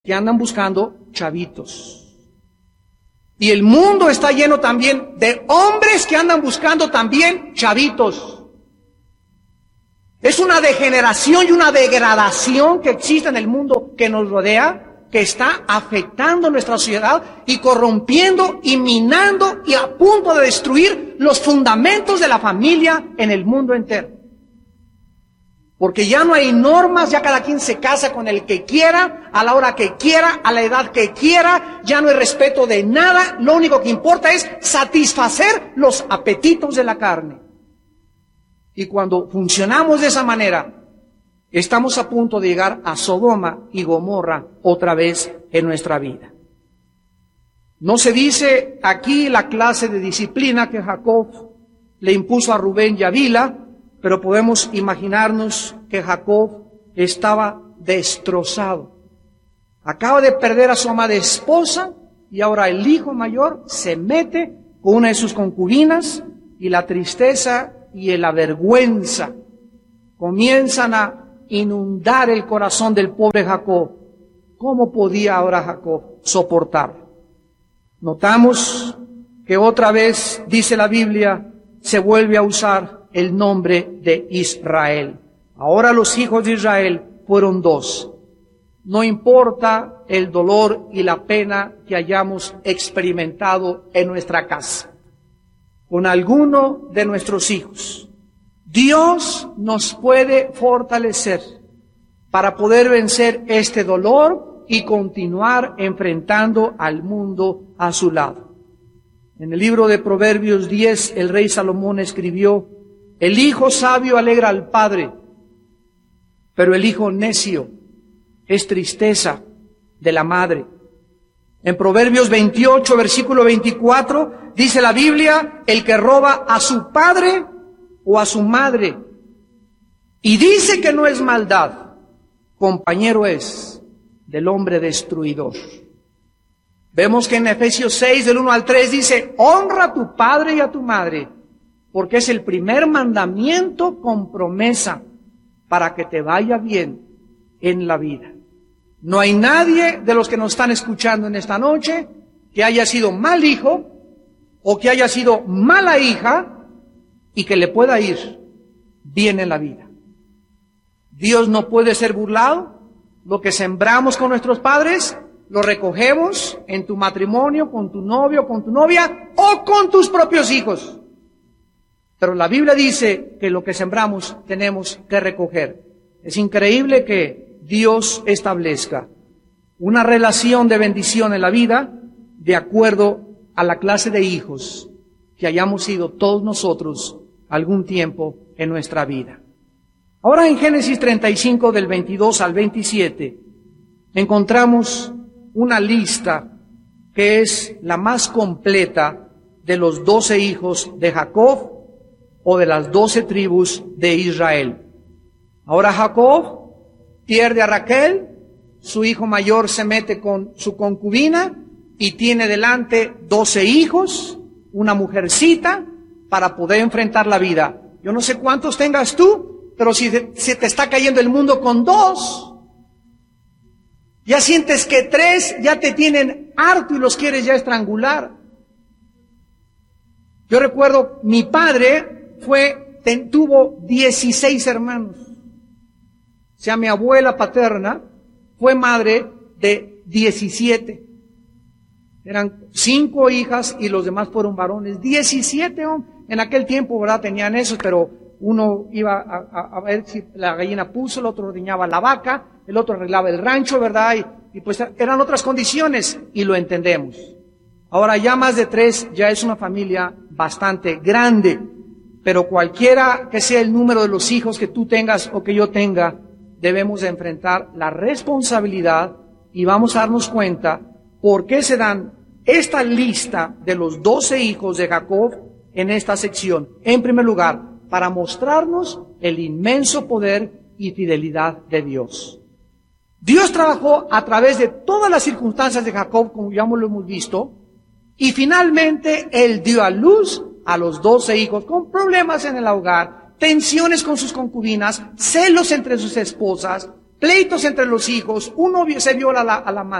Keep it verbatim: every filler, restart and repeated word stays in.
que andan buscando chavitos. Y el mundo está lleno también de hombres que andan buscando también chavitos. Es una degeneración y una degradación que existe en el mundo que nos rodea, que está afectando nuestra sociedad y corrompiendo y minando y a punto de destruir los fundamentos de la familia en el mundo entero. Porque ya no hay normas, ya cada quien se casa con el que quiera, a la hora que quiera, a la edad que quiera, ya no hay respeto de nada, lo único que importa es satisfacer los apetitos de la carne. Y cuando funcionamos de esa manera, estamos a punto de llegar a Sodoma y Gomorra otra vez en nuestra vida. No se dice aquí la clase de disciplina que Jacob le impuso a Rubén y a Bilha, pero podemos imaginarnos que Jacob estaba destrozado. Acaba de perder a su amada esposa y ahora el hijo mayor se mete con una de sus concubinas y la tristeza y la vergüenza comienzan a inundar el corazón del pobre Jacob. ¿Cómo podía ahora Jacob soportar? Notamos que otra vez, dice la Biblia, se vuelve a usar el nombre de Israel. Ahora los hijos de Israel fueron dos. No importa el dolor y la pena que hayamos experimentado en nuestra casa, con alguno de nuestros hijos, Dios nos puede fortalecer para poder vencer este dolor y continuar enfrentando al mundo a su lado. En el libro de Proverbios diez, el rey Salomón escribió: el hijo sabio alegra al padre, pero el hijo necio es tristeza de la madre. En Proverbios veintiocho, versículo veinticuatro, dice la Biblia: el que roba a su padre o a su madre y dice que no es maldad, compañero es del hombre destruidor. Vemos que en Efesios seis, del uno al tres, dice: honra a tu padre y a tu madre, porque es el primer mandamiento con promesa para que te vaya bien en la vida. No hay nadie de los que nos están escuchando en esta noche que haya sido mal hijo o que haya sido mala hija y que le pueda ir bien en la vida. Dios no puede ser burlado. Lo que sembramos con nuestros padres, lo recogemos en tu matrimonio, con tu novio, con tu novia o con tus propios hijos. Pero la Biblia dice que lo que sembramos tenemos que recoger. Es increíble que Dios establezca una relación de bendición en la vida de acuerdo a la clase de hijos que hayamos sido todos nosotros algún tiempo en nuestra vida. Ahora en Génesis treinta y cinco, del veintidós al veintisiete, encontramos una lista que es la más completa de los doce hijos de Jacob o de las doce tribus de Israel. Ahora Jacob pierde a Raquel, su hijo mayor se mete con su concubina y tiene delante doce hijos, una mujercita, para poder enfrentar la vida. Yo no sé cuántos tengas tú, pero si se te está cayendo el mundo con dos, ya sientes que tres ya te tienen harto y los quieres ya estrangular. Yo recuerdo, mi padre fue, ten, tuvo dieciséis hermanos. O sea, mi abuela paterna fue madre de diecisiete. Eran cinco hijas y los demás fueron varones. diecisiete hombres. En aquel tiempo, ¿verdad? Tenían eso, pero uno iba a, a, a ver si la gallina puso, el otro ordeñaba la vaca, el otro arreglaba el rancho, ¿verdad? Y, y pues eran otras condiciones y lo entendemos. Ahora ya más de tres, ya es una familia bastante grande, pero cualquiera que sea el número de los hijos que tú tengas o que yo tenga, debemos de enfrentar la responsabilidad y vamos a darnos cuenta por qué se dan esta lista de los doce hijos de Jacob en esta sección. En primer lugar, para mostrarnos el inmenso poder y fidelidad de Dios. Dios trabajó a través de todas las circunstancias de Jacob, como ya lo hemos visto, y finalmente Él dio a luz a los doce hijos con problemas en el hogar, tensiones con sus concubinas, celos entre sus esposas, pleitos entre los hijos, uno se viola a la, a la madre.